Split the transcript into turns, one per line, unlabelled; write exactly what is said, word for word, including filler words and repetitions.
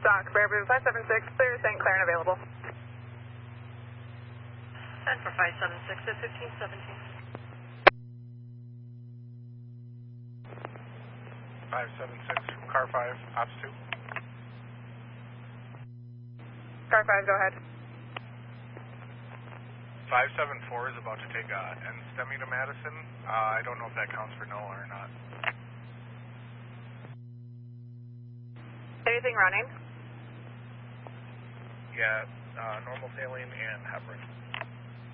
Dock, Baraboo five seven six, clear Saint Clair and available.
And for five seven six at fifteen seventeen.
five seven six from car five, ops two.
Car five, go ahead.
five seven four is about to take a N STEMI to Madison. Uh, I don't know if that counts for NOAA or not.
Anything running?
Yeah, uh, normal saline and heparin.